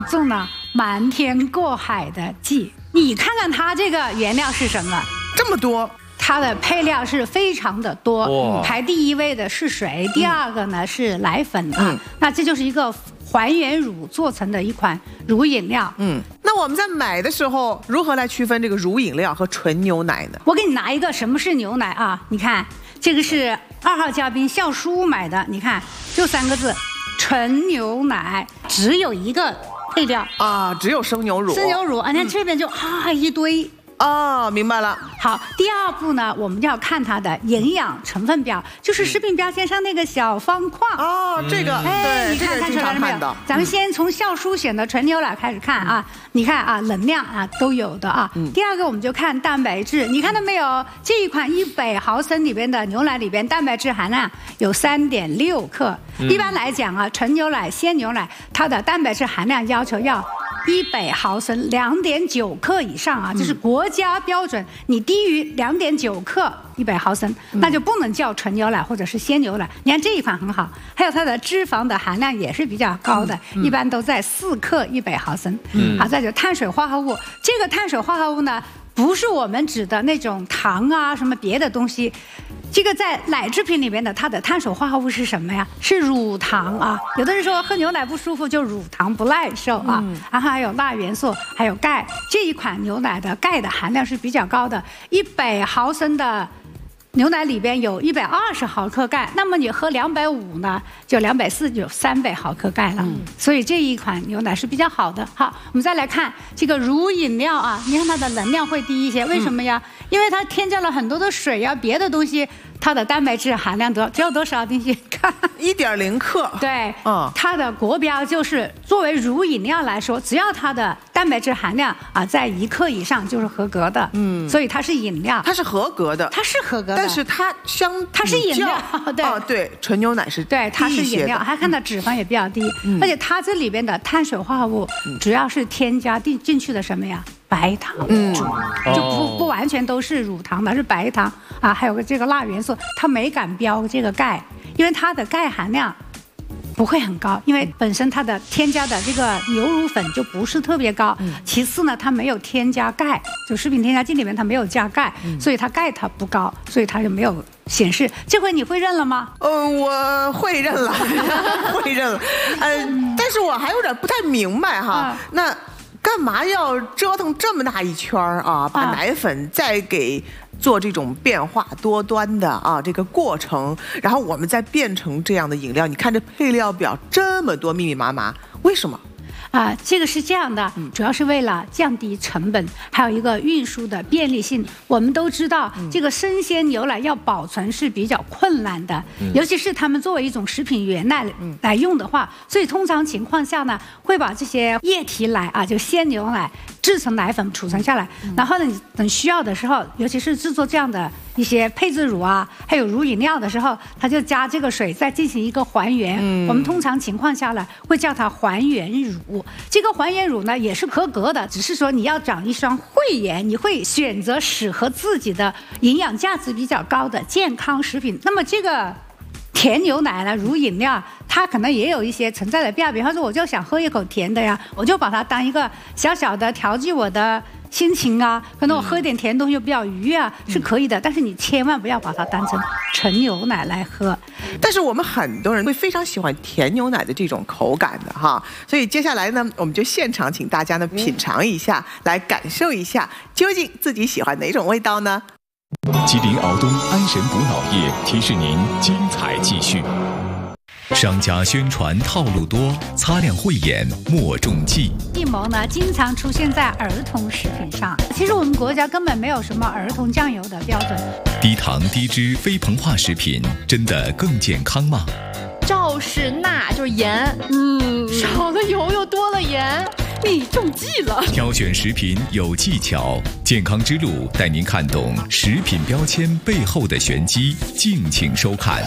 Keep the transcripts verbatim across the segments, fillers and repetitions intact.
送了瞒天过海的计。你看看它这个原料是什么？ 这么多。 它的配料是非常的多，哦、排第一位的是水，第二个呢、嗯、是奶粉啊。嗯、那这就是一个还原乳做成的一款乳饮料。 嗯，那我们在买的时候如何来区分这个乳饮料和纯牛奶呢？ 我给你拿一个什么是牛奶啊？你看，这个是二号嘉宾笑叔买的，你看就三个字，纯牛奶，只有一个配料啊，只有生牛乳。 生牛乳，啊，你看这边就啊、嗯、一堆。 哦，明白了。 好，第二步呢，我们就要看它的营养成分表，就是食品标签上那个小方框。 哦，这个， 哎， 对， 你看看出来了没有？咱们先从笑叔选的纯牛奶开始看啊，你看啊，能量啊都有的啊。第二个我们就看蛋白质，你看到没有？这一款一百毫升里边的牛奶里边蛋白质含量有三点六克。一般来讲啊，纯牛奶、鲜牛奶它的蛋白质含量要求要 一百毫升两点九克以上啊，这是国家标准。你低于两点九克一百毫升，那就不能叫纯牛奶或者是鲜牛奶。你看这一款很好，还有它的脂肪的含量也是比较高的，一般都在四克一百毫升。嗯，好，再就碳水化合物，这个碳水化合物呢，不是我们指的那种糖啊什么别的东西。 这个在奶制品里面的它的碳水化合物是什么呀？是乳糖啊。有的人说喝牛奶不舒服，就乳糖不耐受啊。嗯、然后还有钠元素，还有钙。这一款牛奶的钙的含量是比较高的，一百毫升的牛奶里边有一百二十毫克钙，那么你喝两百五呢，就两百四就三百毫克钙了。嗯、所以这一款牛奶是比较好的。好，我们再来看这个乳饮料啊，你看它的能量会低一些，为什么呀？嗯、因为它添加了很多的水啊，别的东西。 它的蛋白质含量多只有多少？你去看， 一点零克。 对，嗯，它的国标就是作为乳饮料来说，只要它的蛋白质含量啊在一克以上就是合格的。嗯，所以它是饮料， 它是合格的， 它是合格的， 但是它相它是饮料，对， 哦对，纯牛奶是对，它是饮料，还看到脂肪也比较低，嗯、而且它这里边的碳水化合物主要是添加进进去的什么呀？ 白糖为主，嗯、就不不完全都是乳糖的，是白糖啊，还有个这个钠元素，它没敢标这个钙，因为它的钙含量不会很高，因为本身它的添加的这个牛乳粉就不是特别高。嗯、其次呢，它没有添加钙，就食品添加剂里面它没有加钙，嗯、所以它钙它不高，所以它就没有显示。这回你会认了吗？ 呃，我会认了，会认了。呃，但是我还有点不太明白哈，啊、那。 干嘛要折腾这么大一圈啊？把奶粉再给做这种变化多端的啊这个过程，然后我们再变成这样的饮料。你看这配料表这么多密密麻麻，为什么？ 啊，这个是这样的，主要是为了降低成本，还有一个运输的便利性。我们都知道，这个生鲜牛奶要保存是比较困难的，尤其是他们作为一种食品原奶来用的话，所以通常情况下呢，会把这些液体奶啊，就鲜牛奶制成奶粉储存下来，然后呢，等需要的时候，尤其是制作这样的一些配制乳啊，还有乳饮料的时候，它就加这个水，再进行一个还原。嗯、我们通常情况下呢，会叫它还原乳。这个还原乳呢也是合格的，只是说你要长一双慧眼，你会选择适合自己的营养价值比较高的健康食品。那么这个甜牛奶呢，乳饮料，它可能也有一些存在的必要。比方说，我就想喝一口甜的呀，我就把它当一个小小的调剂我的心情啊，可能我喝一点甜东西比较愉悦啊，是可以的。但是你千万不要把它当成纯牛奶来喝。 但是我们很多人会非常喜欢甜牛奶的这种口感的哈，所以接下来呢，我们就现场请大家呢品尝一下，来感受一下究竟自己喜欢哪种味道呢？ 吉林敖东安神补脑液提示您精彩继续。商家宣传套路多，擦亮慧眼莫中计。 计谋呢，经常出现在儿童食品上。其实我们国家根本没有什么儿童酱油的标准。 低糖低脂非膨化食品真的更健康吗？ 肇事钠就是盐，嗯，少了油又多了盐，你中计了。 挑选食品有技巧，健康之路带您看懂食品标签背后的玄机，敬请收看。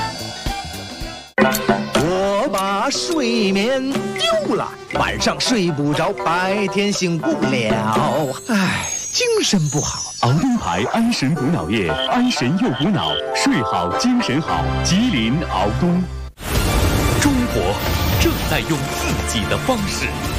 我把睡眠丢了，晚上睡不着，白天醒不了，唉，精神不好。 敖东牌安神补脑液，安神又补脑，睡好精神好。吉林敖东。 中国正在用自己的方式